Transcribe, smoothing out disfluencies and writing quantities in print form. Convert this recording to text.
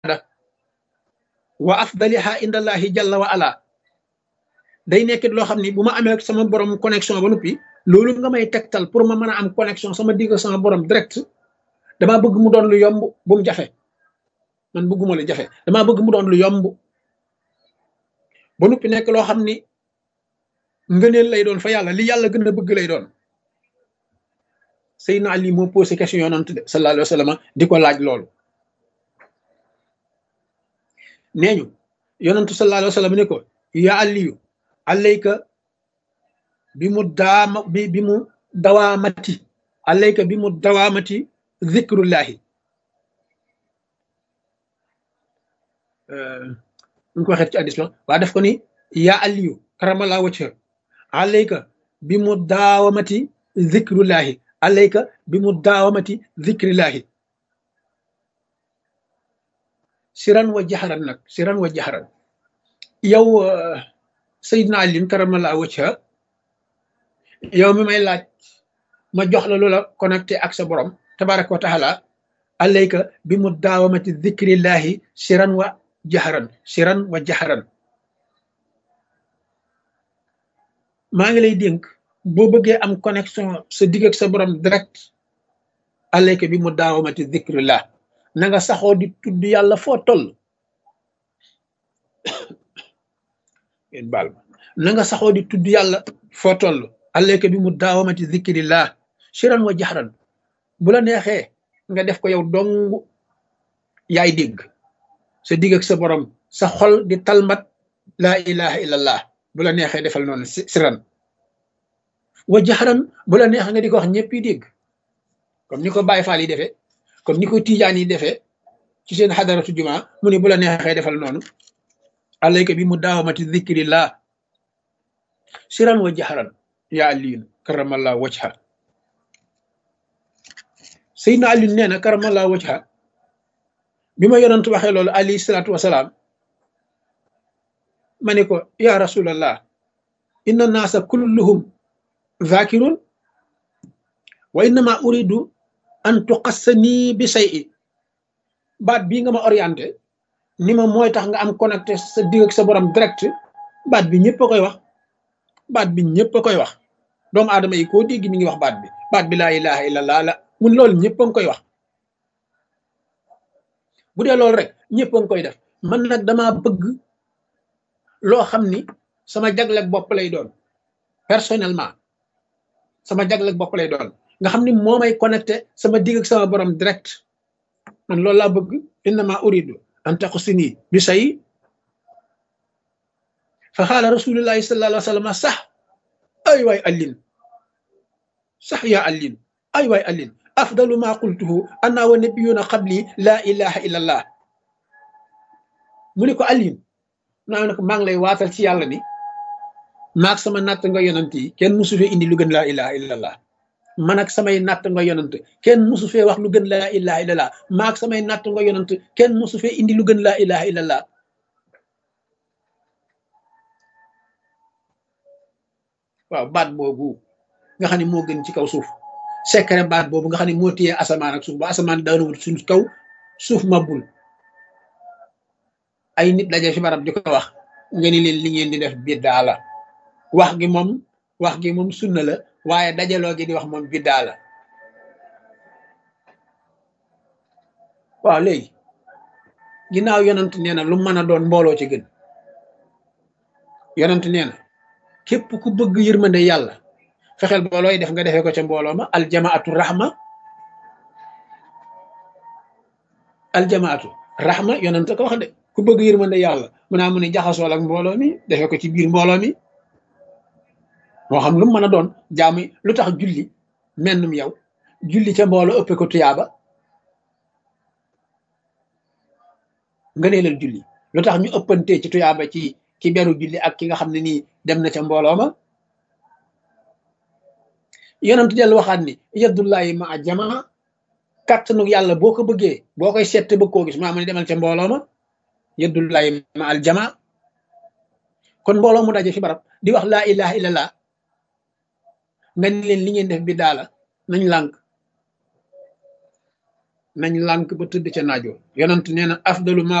wa afdaliha indallahi jalla wa ala day nekkit loo xam ni bu ma amee sama borom connexion ba noppi loolu nga may tegtal pour ma mën a am connexion sama digg sama borom direct damaa bëgg mu doon lu yomb bu mu jafe man bëgguma lu jafe damaa bëgg mu doon lu yomb ba noppi nekk loo xam ni ngëneel lay doon fa yàlla li yàlla gën a bëgg lay doon. Seydina Ali moo posé question yonent de sallallahu alayhi wa sallam di ko laaj loolu nee ñu yonentu sallallahu alayhi wa sallam ne ko yaa Aliyu alayka bi mu dawaamati alayka bi mu dawaamati zikrullahi ñu ko waxee ci hadiis la waa def ko ni yaa Aliyu karamallahu wajha alayka bi mu daawamati zikrullahi alayka bi mu daawamati zikrillahi siran wa jaxaran nag siran wa jaxaran yow Seydina Ali karamallahu wajha yow mi may laaj ma jox la loola connecté ak sa borom tabaraka wa taala alayka bi mu daawamati zikrillahi siran wa jaxaran maa ngi lay dénk boo bëggee am connexion sa digg ak sa borom direct alayka bi mu daawamati zikrillah na nga saxoo di tudd yàlla foo toll yéen baal ma na nga saxoo di tudd yàlla foo toll alayka bi mu daawamati zikrillah siran wa jaxran bu la neexee nga def ko yow dong yaay dégg sa digg ak sa borom sa xol di talmat laa ilaha illallah bu la neexee defal noonu siran wa jaxran bu la neexee nga di ko wax ñëpp yi dégg comme ni ko Baay Faal yi defee comme ni ko Tijaan yi defee ci seen xadaratu jumaa mu ne bu la neexee defal noonu alayka bi mu daawamati zikrillah siran wa jaxran yaa Aliyun karamallahu wajha Seydina Aliyun nee na karamallahu wajha bi ma yonent waxee loolu alayhi salaatu wasalaam ma ne ko ya rasulallah inna naasa kulluhum zakirun wa innama uridu an tuqassani bi shay'i baat bii nga ma orienté ni ma mooy tax nga am connecté sa digg ak sa borom direct baat bi ñëpp a koy wax baat bi ñëpp a koy wax doomu aadama yi koo dégg mi ngi wax baat bi laa ilaha illallah la mun loolu ñëpp a ngi koy wax bu dee loolu rek ñëpp a ngi koy def man nag damaa bëgg loo xam ni sama jagleeg bopp lay doon personnellement sama jagleeg bopp lay doon nga xam ni moo may connecté sama digg ak sama borom direct man loolu laa bëgg innama uridu an taqusini bi say fa xaala rasulullahi sallallahu alayhi wa sallam sax ay waay allin sax yaa allin ay waay allin afdalu ma qultuhu ana wa nabiyuna qabli la ilaha illa allah mu ni ko allin naa ne ko maa ngi lay waatal ci yàlla ni maag sama natt nga yonant yi kenn musu fee indi lu gën laa ilaha illa allah man ak samay natt nga yonant kenn musu fee wax lu gën laa ilaha illa allah maag samay natt nga yonant kenn musu fee indi lu gën laa ilaha illa allah waaw baat boobu nga xam ne moo gën ci kaw suuf secret baat boobu nga xam ne moo téye asamaan ak suuf ba asamaan daanawut suñu kaw suuf mabul ay nit daje fi barab di ko wax nga ni leen li ngeen di def biddaa la wax gi moom sunna la waaye dajaloo gi di wax moom biddaa la waaw léegi ginnaaw yonent nee na lu mën a doon mbooloo ci gën yonent nee na képp ku bëgg yërmande yàlla fexeel boolooy def nga defee ko ca mbooloo ma aljamaatu rahma yonent ko wax de ku bëgg yërmande yàlla mu ne jaxasool ak mbooloo mi defee ko ci biir mbooloo mi moo xam lu mu mën a doon jaamu lu tax julli mennum yow julli ca mbooloo ëppee ko tuyaaba nga neelal julli lu tax ñu ëppantee ci tuyaaba ci ki beru julli ak ki nga xam ne nii dem na ca mbooloo ma yonent del waxaat ni yaddullahi ma jamaa kàttanu yàlla boo ko bëggee boo koy seet bëgg koo gis maa ne demal ca mbooloo ma yaddullahi ma al jamaa kon mbooloo mu daje fi barab di wax laa ilaha illallah nga ni leen li ngeen def bi daala nañ lànk nañ lànk ba tëdd ca naajoo yonent nee na afdalu ma